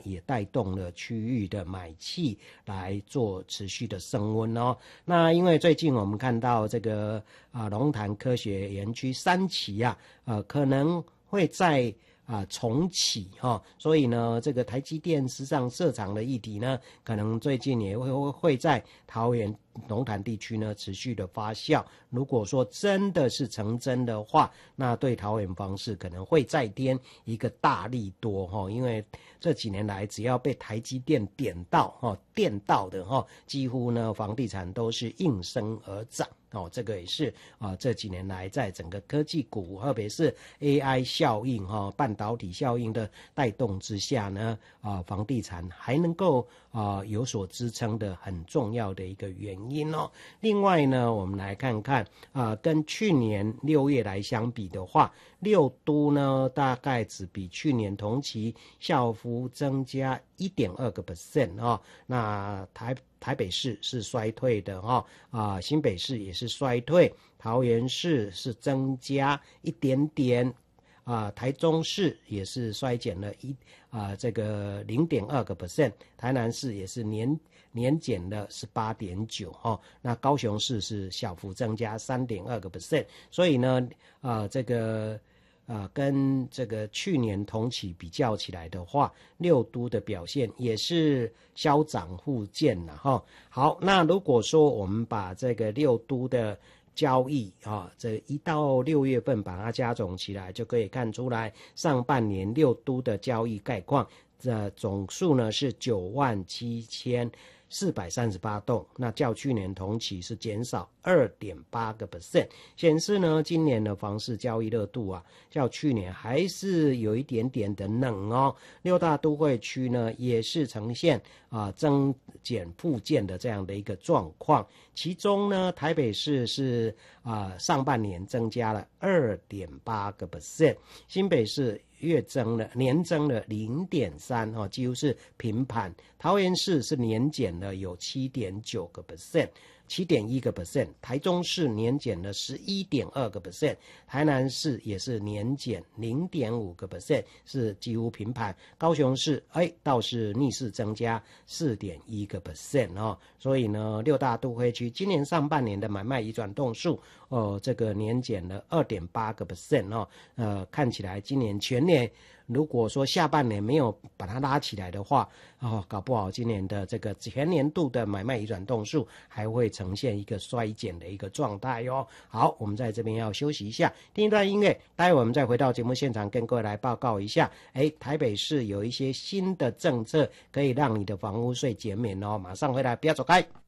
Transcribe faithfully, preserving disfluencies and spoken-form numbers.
也带动了区域的买气来做持续的升温哦。那因为最近我们看到这个啊龙潭科学园区三期啊，呃可能会在啊，重启哈、哦，所以呢，这个台积电实际上设厂的议题呢，可能最近也会会在桃园龙潭地区呢持续的发酵。如果说真的是成真的话，那对桃园房市可能会再添一个大利多哈、哦，因为这几年来只要被台积电点到哈、哦、电到的哈、哦，几乎呢房地产都是应声而涨。哦，这个也是啊、呃，这几年来在整个科技股，特别是 A I 效应哈、哦、半导体效应的带动之下呢，啊、呃，房地产还能够啊、呃、有所支撑的很重要的一个原因哦。另外呢，我们来看看啊、呃，跟去年六月来相比的话，六都呢大概只比去年同期小幅增加 一点二个 percent 哦，那台台北市是衰退的哈、哦、啊，新北市也是衰退，桃园市是增加一点点啊，台中市也是衰减了一啊这个 零点二个 percent， 台南市也是年年减了 十八点九 哈，那高雄市是小幅增加 三点二个 percent， 所以呢啊这个啊，跟这个去年同期比较起来的话，六都的表现也是消长互见了哈。好，那如果说我们把这个六都的交易啊，这一到六月份把它加总起来，就可以看出来上半年六都的交易概况，这总数呢是九万七千四百三十八栋，那较去年同期是减少 二点八个 percent， 显示呢今年的房市交易热度啊，较去年还是有一点点的冷哦。六大都会区呢也是呈现啊增减复健的这样的一个状况，其中呢台北市是啊上半年增加了 二点八个 percent， 新北市月增了年增了 零点三 哦，几乎是平盘。桃园市是年减了有 七点九个 percent， 七点一个 percent， 台中市年减了 十一点二个 percent， 台南市也是年减 零点五个 percent， 是几乎平盘。高雄市哎倒是逆势增加 四点一个 percent 哦，所以呢六大都会区今年上半年的买卖移转栋数哦，这个年减了 二点八个 percent 哦，呃看起来今年全年如果说下半年没有把它拉起来的话，哦，搞不好今年的这个全年度的买卖移转栋数还会呈现一个衰减的一个状态哟。好，我们在这边要休息一下，听一段音乐，待会我们再回到节目现场，跟各位来报告一下，哎，台北市有一些新的政策可以让你的房屋税减免哦。马上回来，不要走开。